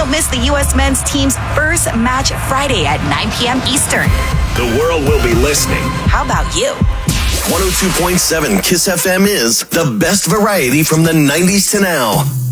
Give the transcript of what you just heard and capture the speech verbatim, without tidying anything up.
don't miss the U S men's team's first match Friday at nine p.m. Eastern. The world will be listening. How about you? one oh two point seven Kiss F M is the best variety from the nineties to now.